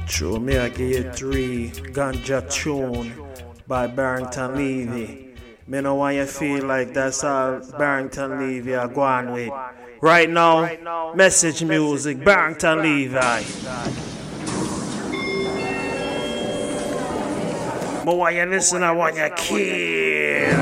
Show me I give you 3 ganja tune by Barrington Levy. Me know why you feel like that's all Barrington Levy are going with. Right now, message music, Barrington Levy. But why you listen, I want you kill.